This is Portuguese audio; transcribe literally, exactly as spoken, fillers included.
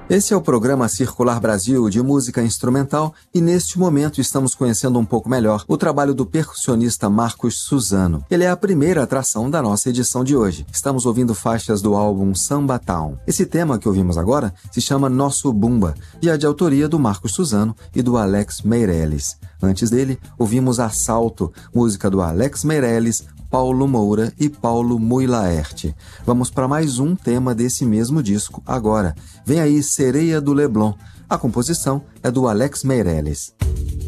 Esse é o programa Circular Brasil de música instrumental e neste momento estamos conhecendo um pouco melhor o trabalho do percussionista Marcos Suzano. Ele é a primeira atração da nossa edição de hoje. Estamos ouvindo faixas do álbum Samba Town. Esse tema que ouvimos agora se chama Nosso Bumba e é de autoria do Marcos Suzano e do Alex Meirelles. Antes dele, ouvimos Assalto, música do Alex Meirelles, Paulo Moura e Paulo Mui-Laerte. Vamos para mais um tema desse mesmo disco agora. Vem aí Sereia do Leblon. A composição é do Alex Meirelles.